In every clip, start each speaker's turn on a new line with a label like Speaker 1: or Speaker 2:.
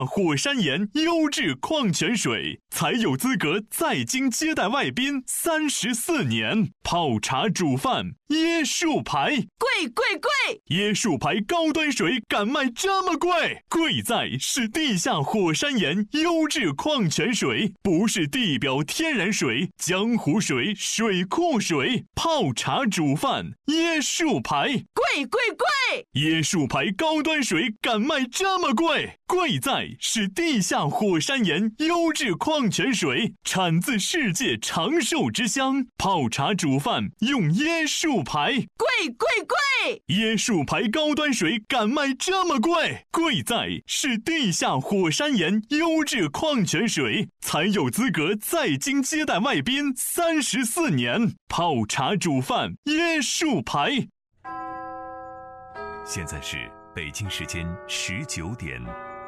Speaker 1: 火山岩优质矿泉水，才有资格在京接待外宾34年。泡茶煮饭，椰树牌，
Speaker 2: 贵贵贵！
Speaker 1: 椰树牌高端水敢卖这么贵？贵在是地下火山岩优质矿泉水，不是地表天然水、江湖水、水库水。泡茶煮饭，椰树牌，
Speaker 2: 贵贵贵！
Speaker 1: 椰树牌高端水敢卖这么贵？贵在是地下火山岩优质矿泉水，产自世界长寿之乡。泡茶煮饭用椰树牌，
Speaker 2: 贵贵贵！
Speaker 1: 椰树牌高端水敢卖这么贵？贵在是地下火山岩优质矿泉水，才有资格在京接待外宾34年。泡茶煮饭，椰树牌。
Speaker 3: 现在是北京时间19点。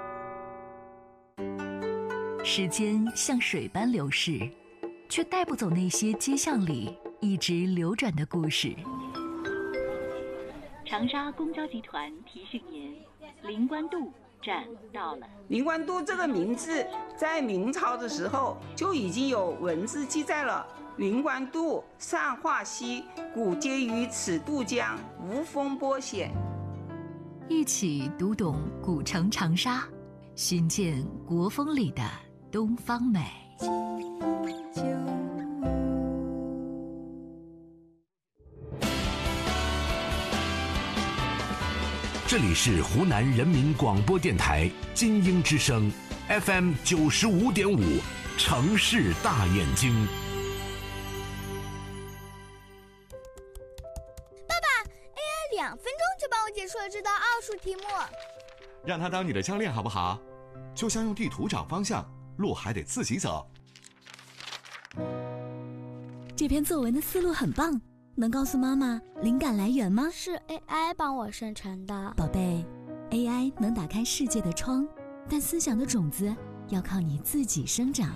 Speaker 4: 时间像水般流逝，却带不走那些街巷里一直流转的故事。
Speaker 5: 长沙公交集团提醒您，灵官渡站到了。
Speaker 6: 灵官渡这个名字在明朝的时候就已经有文字记载了。灵官渡，善化溪，古接于此渡江，无风波险。
Speaker 4: 一起读懂古城长沙，寻见国风里的东方美。
Speaker 3: 这里是湖南人民广播电台金鹰之声 FM 95.5，城市大眼睛。
Speaker 7: 爸爸 ，AI 2分钟就帮我解出了这道奥数题目。
Speaker 8: 让他当你的教练好不好？就像用地图找方向，路还得自己走。
Speaker 9: 这篇作文的思路很棒，能告诉妈妈灵感来源吗？
Speaker 7: 是 AI 帮我生成的。
Speaker 9: 宝贝， AI 能打开世界的窗，但思想的种子要靠你自己生长。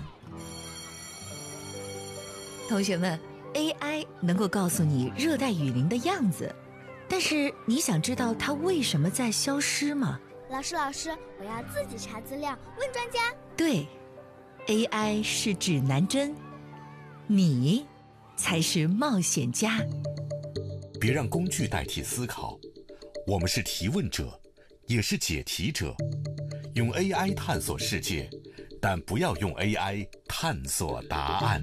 Speaker 2: 同学们， AI 能够告诉你热带雨林的样子，但是你想知道它为什么在消失吗？
Speaker 7: 老师，我要自己查资料，问专家。
Speaker 2: 对， AI 是指南针，你才是冒险家。
Speaker 3: 别让工具代替思考，我们是提问者，也是解题者。用 AI 探索世界，但不要用 AI 探索答案。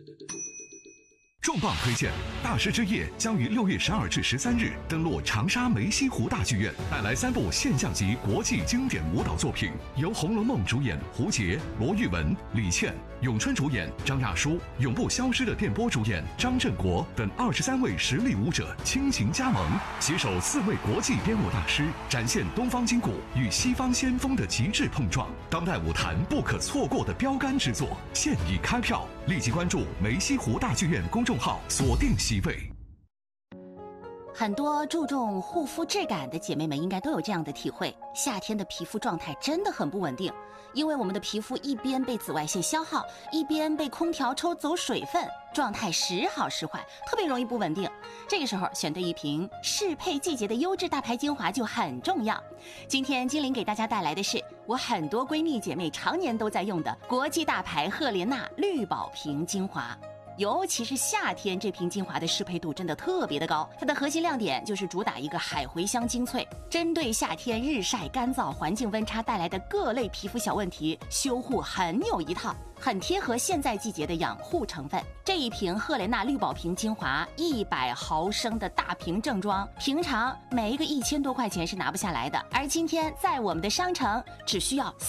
Speaker 10: 重磅推荐，大师之夜将于6月12至13日登陆长沙梅溪湖大剧院，带来3部现象级国际经典舞蹈作品，由《红楼梦》主演胡洁、罗玉文、李倩，咏春主演张亚书，永不消失的电波主演张振国等23位实力舞者倾情加盟，携手4位国际编舞大师，展现东方筋骨与西方先锋的极致碰撞，当代舞坛不可错过的标杆之作，现已开票，立即关注梅溪湖大剧院公众号，锁定席位。
Speaker 11: 很多注重护肤质感的姐妹们应该都有这样的体会，夏天的皮肤状态真的很不稳定，因为我们的皮肤一边被紫外线消耗，一边被空调抽走水分，状态时好时坏，特别容易不稳定。这个时候选对一瓶适配季节的优质大牌精华就很重要。今天精灵给大家带来的是我很多闺蜜姐妹常年都在用的国际大牌赫莲娜绿宝瓶精华。尤其是夏天，这瓶精华的适配度真的特别的高。它的核心亮点就是主打一个海茴香精粹，针对夏天日晒干燥、环境温差带来的各类皮肤小问题，修护很有一套，很贴合现在季节的养护成分。这一瓶赫莲娜绿宝瓶精华100毫升的大瓶正装，平常每一个1000多块钱是拿不下来的，而今天在我们的商城只需要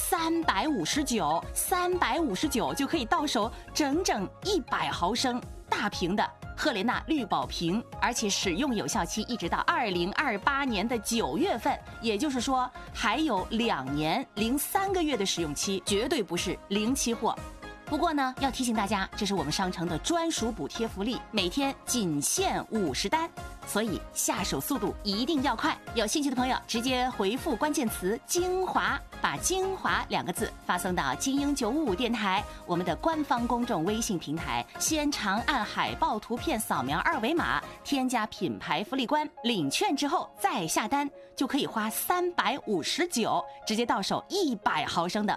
Speaker 11: 359就可以到手整整100毫升大瓶的赫莲娜绿宝瓶，而且使用有效期一直到2028年的9月份，也就是说还有2年零3个月的使用期，绝对不是零期货。 不过呢，要提醒大家，这是我们商城的专属补贴福利，每天仅限50单，所以下手速度一定要快。有兴趣的朋友，直接回复关键词“精华”，把“精华”2个字发送到精英955电台我们的官方公众微信平台，先长按海报图片扫描2维码，添加品牌福利官，领券之后再下单，就可以花359，直接到手100毫升的